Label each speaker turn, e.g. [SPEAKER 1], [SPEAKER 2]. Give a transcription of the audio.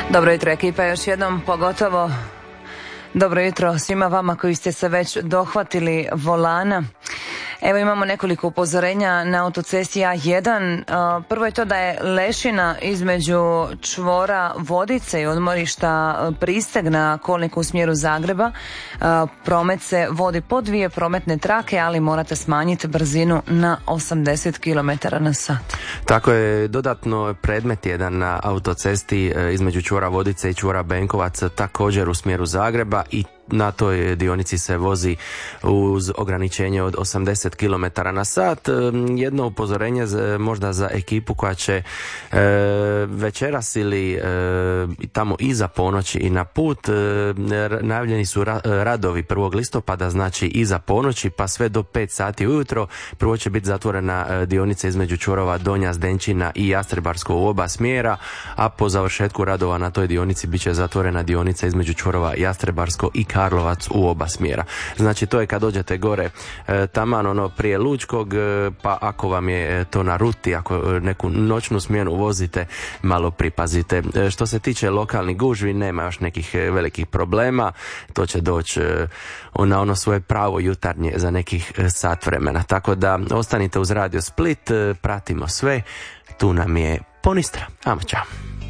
[SPEAKER 1] Dobro jutro ekipa, još jednom pogotovo dobro jutro svima vama koji ste se već dohvatili volana. Evo imamo nekoliko upozorenja na autocesti A1. Prvo je to da je lešina između čvora Vodice i odmorišta Pristeg na kolniku u smjeru Zagreba. Promet se vodi po 2 prometne trake, ali morate smanjiti brzinu na 80 km/h.
[SPEAKER 2] Tako je, dodatno predmet jedan na autocesti između čvora Vodice i čvora Benkovac, također u smjeru Zagreba, i na toj dionici se vozi uz ograničenje od 80 km/h. Jedno upozorenje možda za ekipu koja će večeras ili tamo iza ponoći i na put. Najavljeni su radovi 1. listopada, znači iza ponoći pa sve do 5 sati ujutro. Prvo će biti zatvorena dionica između čvorova Donja Zdenčina i Jastrebarsko u oba smjera, a po završetku radova na toj dionici bit će zatvorena dionica između čvorova Jastrebarsko i Karlovac u oba smjera. Znači to je kad dođete gore taman prije Lučkog, pa ako vam je to na ruti, ako neku noćnu smjenu vozite, malo pripazite. Što se tiče lokalnih gužvi, nema još nekih velikih problema, to će doći na ono svoje pravo jutarnje za nekih sat vremena. Tako da ostanite uz Radio Split, pratimo sve, tu nam je Ponistra. Amo, čao.